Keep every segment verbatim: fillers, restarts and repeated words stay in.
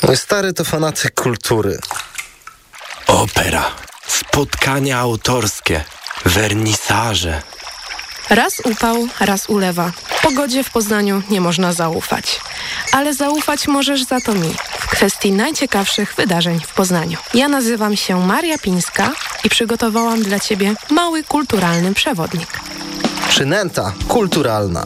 Mój stary to fanatyk kultury. Opera, spotkania autorskie, wernisaże. Raz upał, raz ulewa. Pogodzie w Poznaniu nie można zaufać. Ale zaufać możesz za to mi w kwestii najciekawszych wydarzeń w Poznaniu. Ja nazywam się Maria Pińska i przygotowałam dla Ciebie mały kulturalny przewodnik. Przynęta kulturalna.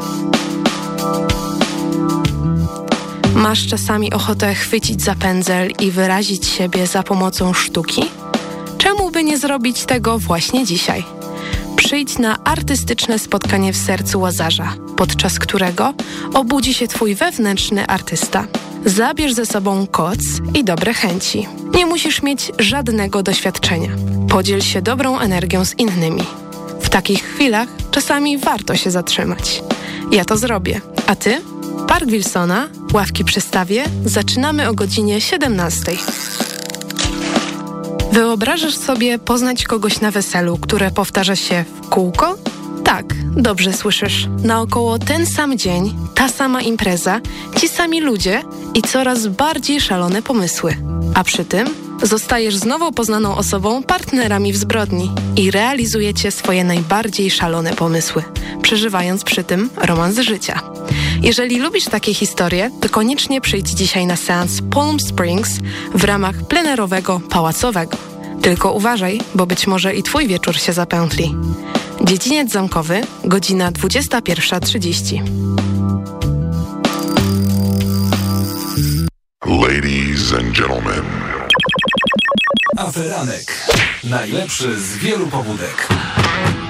Masz czasami ochotę chwycić za pędzel i wyrazić siebie za pomocą sztuki? Czemu by nie zrobić tego właśnie dzisiaj? Przyjdź na artystyczne spotkanie w sercu Łazarza, podczas którego obudzi się Twój wewnętrzny artysta. Zabierz ze sobą koc i dobre chęci. Nie musisz mieć żadnego doświadczenia. Podziel się dobrą energią z innymi. W takich chwilach czasami warto się zatrzymać. Ja to zrobię. A Ty? Park Wilsona, ławki przy stawie, zaczynamy o godzinie siedemnastej. Wyobrażasz sobie poznać kogoś na weselu, które powtarza się w kółko? Tak, dobrze słyszysz. Naokoło ten sam dzień, ta sama impreza, ci sami ludzie i coraz bardziej szalone pomysły. A przy tym zostajesz z nowo poznaną osobą partnerami w zbrodni i realizujecie swoje najbardziej szalone pomysły, przeżywając przy tym romans życia. Jeżeli lubisz takie historie, to koniecznie przyjdź dzisiaj na seans Palm Springs w ramach plenerowego pałacowego. Tylko uważaj, bo być może i Twój wieczór się zapętli. Dziedziniec Zamkowy, godzina dwudziesta pierwsza trzydzieści. Ladies and gentlemen. Aferanek. Najlepszy z wielu pobudek.